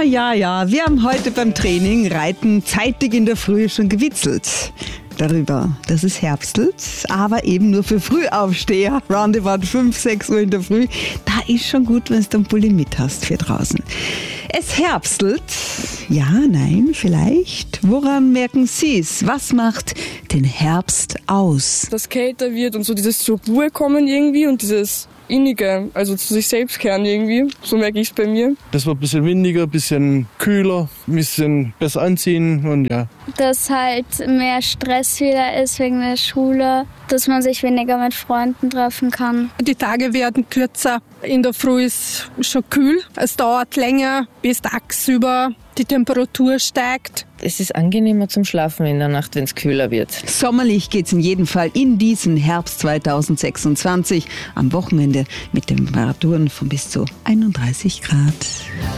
Ja. Wir haben heute beim Training Reiten zeitig in der Früh schon gewitzelt. Darüber, dass es herbstelt, aber eben nur für Frühaufsteher, roundabout 5, 6 Uhr in der Früh. Da ist schon gut, wenn du einen Pulli mit hast für draußen. Es herbstelt. Ja, nein, vielleicht. Woran merken Sie es? Was macht den Herbst aus? Dass kälter wird und so dieses zur Ruhe kommen irgendwie und dieses Innige, also zu sich selbst kehren irgendwie. So merke ich es bei mir. Das wird ein bisschen windiger, ein bisschen kühler, ein bisschen besser anziehen und ja. Dass halt mehr Stress wieder ist wegen der Schule, dass man sich weniger mit Freunden treffen kann. Die Tage werden kürzer. In der Früh ist schon kühl. Es dauert länger, bis tagsüber die Temperatur steigt. Es ist angenehmer zum Schlafen in der Nacht, wenn es kühler wird. Sommerlich geht's in jedem Fall in diesen Herbst 2026. Am Wochenende mit Temperaturen von bis zu 31 Grad.